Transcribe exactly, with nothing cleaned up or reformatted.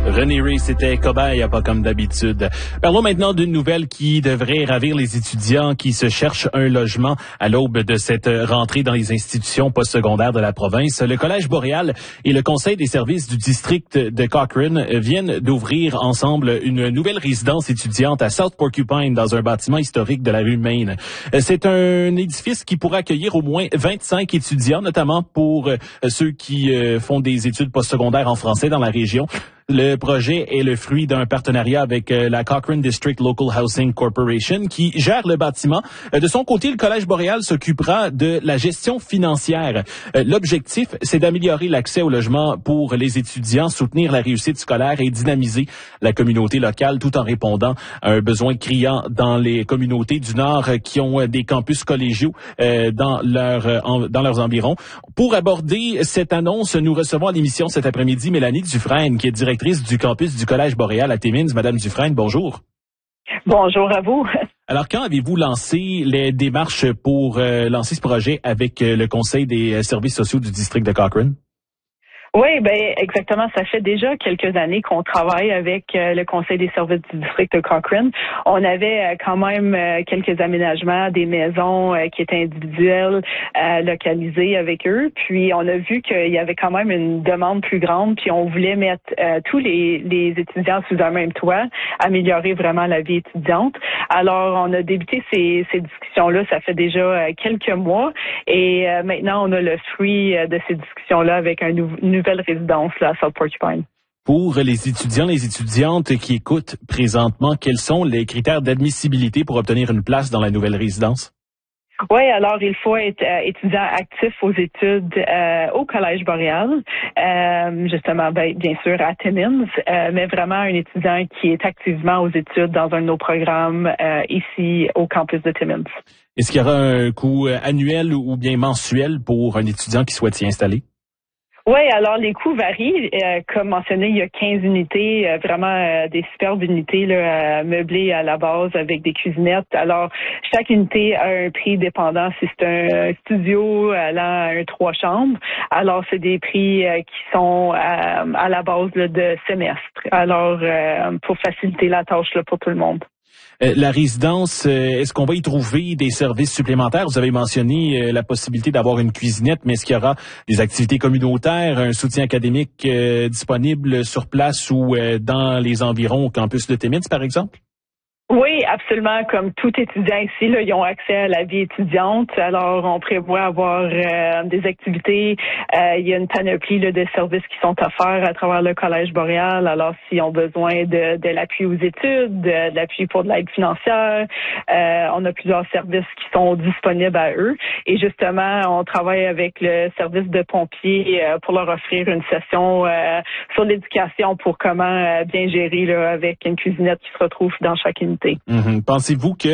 René Ray, c'était cobaye, pas comme d'habitude. Parlons maintenant d'une nouvelle qui devrait ravir les étudiants qui se cherchent un logement à l'aube de cette rentrée dans les institutions postsecondaires de la province. Le Collège Boréal et le Conseil des services du district de Cochrane viennent d'ouvrir ensemble une nouvelle résidence étudiante à South Porcupine dans un bâtiment historique de la rue Main. C'est un édifice qui pourra accueillir au moins vingt-cinq étudiants, notamment pour ceux qui font des études postsecondaires en français dans la région. Le projet est le fruit d'un partenariat avec euh, la Cochrane District Local Housing Corporation qui gère le bâtiment. Euh, de son côté, le Collège Boréal s'occupera de la gestion financière. Euh, l'objectif, c'est d'améliorer l'accès au logement pour les étudiants, soutenir la réussite scolaire et dynamiser la communauté locale tout en répondant à un besoin criant dans les communautés du Nord euh, qui ont euh, des campus collégiaux euh, dans, leur, euh, en, dans leurs environs. Pour aborder cette annonce, nous recevons à l'émission cet après-midi Mélanie Dufresne, qui est directrice du campus du Collège Boréal à Timmins. Madame Dufresne, bonjour. Bonjour à vous. Alors, quand avez-vous lancé les démarches pour euh, lancer ce projet avec euh, le Conseil des services sociaux du district de Cochrane? Oui, ben exactement. Ça fait déjà quelques années qu'on travaille avec euh, le Conseil des services du district de Cochrane. On avait euh, quand même euh, quelques aménagements, des maisons euh, qui étaient individuelles, euh, localisées avec eux. Puis on a vu qu'il y avait quand même une demande plus grande. Puis on voulait mettre euh, tous les, les étudiants sous un même toit, améliorer vraiment la vie étudiante. Alors on a débuté ces, ces discussions-là. Ça fait déjà euh, quelques mois. Et euh, maintenant on a le fruit euh, de ces discussions-là avec un nouveau nouvelle résidence là, à South Porcupine. Pour les étudiants, les étudiantes qui écoutent présentement, quels sont les critères d'admissibilité pour obtenir une place dans la nouvelle résidence? Oui, alors il faut être euh, étudiant actif aux études euh, au Collège Boréal, euh, justement, ben, bien sûr à Timmins, euh, mais vraiment un étudiant qui est activement aux études dans un de nos programmes euh, ici au campus de Timmins. Est-ce qu'il y aura un coût annuel ou bien mensuel pour un étudiant qui souhaite s'y installer? Oui, alors les coûts varient. Euh, comme mentionné, il y a quinze unités, euh, vraiment euh, des superbes unités là, meublées à la base avec des cuisinettes. Alors, chaque unité a un prix dépendant si c'est un studio allant à un trois chambres. Alors, c'est des prix euh, qui sont euh, à la base là, de semestre. Alors, euh, pour faciliter la tâche là, pour tout le monde. Euh, la résidence, euh, est-ce qu'on va y trouver des services supplémentaires? Vous avez mentionné euh, la possibilité d'avoir une cuisinette, mais est-ce qu'il y aura des activités communautaires, un soutien académique euh, disponible sur place ou euh, dans les environs au campus de Timmins, par exemple? Oui, absolument. Comme tout étudiant ici, là, ils ont accès à la vie étudiante. Alors, on prévoit avoir euh, des activités. Euh, il y a une panoplie là, de services qui sont offerts à travers le Collège Boréal. Alors, s'ils ont besoin de, de l'appui aux études, de, de l'appui pour de l'aide financière, euh, on a plusieurs services qui sont disponibles à eux. Et justement, on travaille avec le service de pompiers euh, pour leur offrir une session euh, sur l'éducation pour comment euh, bien gérer là, avec une cuisinette qui se retrouve dans chaque unité. Mm-hmm. Pensez-vous que